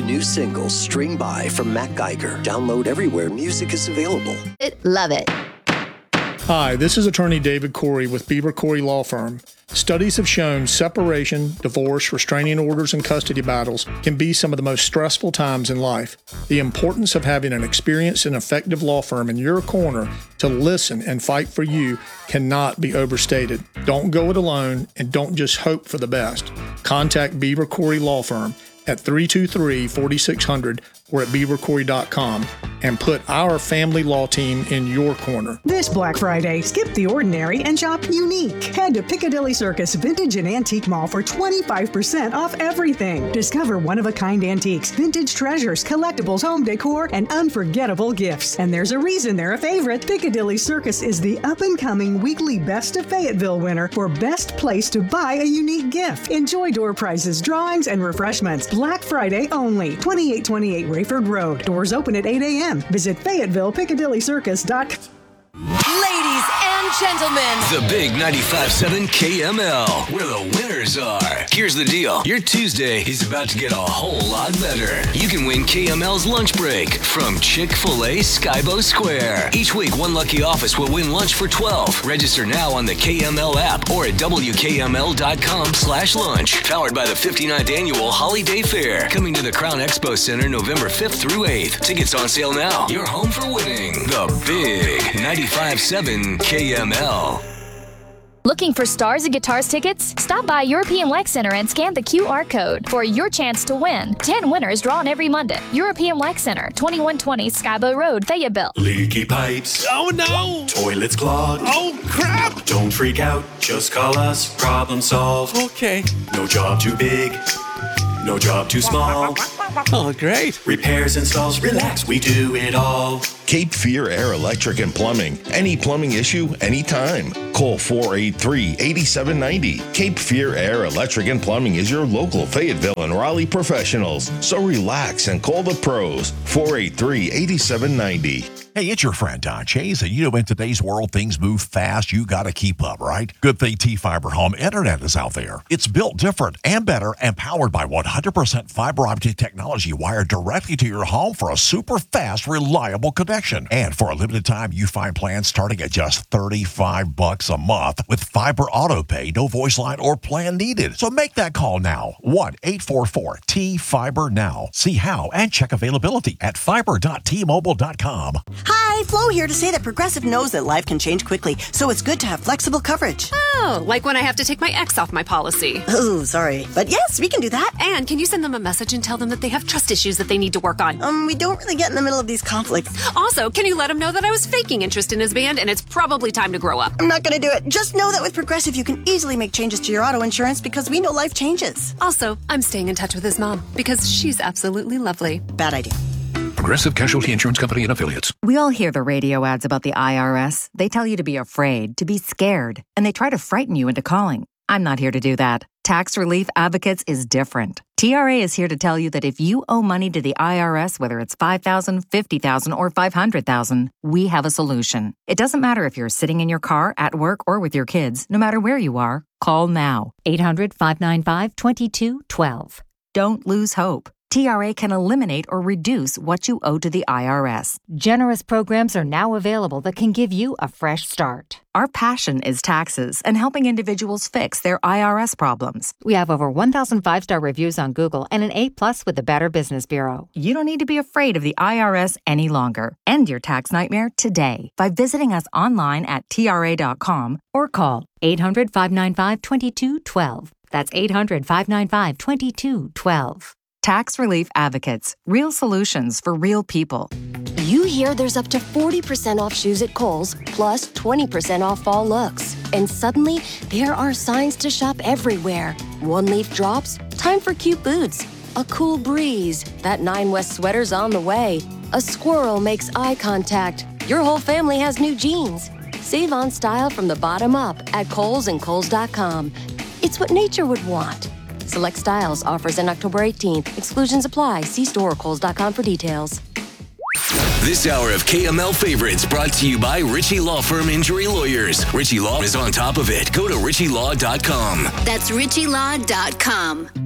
new single, String By from Matt Geiger. Download everywhere music is available. Love it. Hi, this is attorney David Corey with Beaver Corey Law Firm. Studies have shown separation, divorce, restraining orders, and custody battles can be some of the most stressful times in life. The importance of having an experienced and effective law firm in your corner to listen and fight for you cannot be overstated. Don't go it alone, and don't just hope for the best. Contact Beaver Corey Law Firm at 323-4600 or at beavercorey.com and put our family law team in your corner. This Black Friday, skip the ordinary and shop unique. Head to Piccadilly Circus Vintage and Antique Mall for 25% off everything. Discover one-of-a-kind antiques, vintage treasures, collectibles, home decor, and unforgettable gifts. And there's a reason they're a favorite. Piccadilly Circus is the up-and-coming weekly Best of Fayetteville winner for best place to buy a unique gift. Enjoy door prizes, drawings, and refreshments. Black Friday only. 2828 Rayford Road. Doors open at 8 a.m. Visit FayettevillePiccadillyCircus.com. Ladies and gentlemen, the big 95.7 KML, where the winners are. Here's the deal. Your Tuesday is about to get a whole lot better. You can win KML's lunch break from Chick-fil-A Skybo Square. Each week, one lucky office will win lunch for 12. Register now on the KML app or at WKML.com/lunch. Powered by the 59th Annual Holiday Fair. Coming to the Crown Expo Center November 5th through 8th. Tickets on sale now. You're home for winning. The big 95.7 KML. Looking for Stars and Guitars tickets? Stop by European Wax Center and scan the QR code for your chance to win. 10 winners drawn every Monday. European Wax Center, 2120 Skybo Road, Fayetteville. Leaky pipes. Oh no! Toilets clogged. Oh crap! Don't freak out. Just call us. Problem solved. Okay. No job too big. No job too small. Oh, great. Repairs, installs, relax, we do it all. Cape Fear Air Electric and Plumbing. Any plumbing issue, anytime. Call 483-8790. Cape Fear Air Electric and Plumbing is your local Fayetteville and Raleigh professionals. So relax and call the pros. 483-8790. Hey, it's your friend Don Chase, and you know in today's world things move fast. You got to keep up, right? Good thing T-Fiber Home Internet is out there. It's built different and better and powered by 100% fiber optic technology wired directly to your home for a super fast, reliable connection. And for a limited time, you find plans starting at just $35 a month with fiber auto pay, no voice line or plan needed. So make that call now. 1-844-T-Fiber now. See how and check availability at fiber.tmobile.com. Hi, Flo here to say that Progressive knows that life can change quickly, so it's good to have flexible coverage. Oh, like when I have to take my ex off my policy. Oh, sorry. But yes, we can do that. And can you send them a message and tell them that they have trust issues that they need to work on? We don't really get in the middle of these conflicts. Also, can you let them know that I was faking interest in his band and it's probably time to grow up? I'm not going to do it. Just know that with Progressive, you can easily make changes to your auto insurance because we know life changes. Also, I'm staying in touch with his mom because she's absolutely lovely. Bad idea. Progressive Casualty Insurance Company and Affiliates. We all hear the radio ads about the IRS. They tell you to be afraid, to be scared, and they try to frighten you into calling. I'm not here to do that. Tax Relief Advocates is different. TRA is here to tell you that if you owe money to the IRS, whether it's $5,000, $50,000, or $500,000, we have a solution. It doesn't matter if you're sitting in your car, at work, or with your kids. No matter where you are, call now. 800-595-2212. Don't lose hope. TRA can eliminate or reduce what you owe to the IRS. Generous programs are now available that can give you a fresh start. Our passion is taxes and helping individuals fix their IRS problems. We have over 1,000 5-star reviews on Google and an A+ with the Better Business Bureau. You don't need to be afraid of the IRS any longer. End your tax nightmare today by visiting us online at TRA.com or call 800-595-2212. That's 800-595-2212. Tax Relief Advocates. Real solutions for real people. You hear there's up to 40% off shoes at Kohl's, plus 20% off fall looks. And suddenly, there are signs to shop everywhere. One leaf drops, time for cute boots. A cool breeze, that 9 West sweater's on the way. A squirrel makes eye contact. Your whole family has new jeans. Save on style from the bottom up at Kohl's and Kohl's.com. It's what nature would want. Select styles, offers end October 18th. Exclusions apply. See store or Kohl's.com for details. This hour of KML Favorites brought to you by Ritchie Law Firm Injury Lawyers. Ritchie Law is on top of it. Go to ritchielaw.com. That's ritchielaw.com.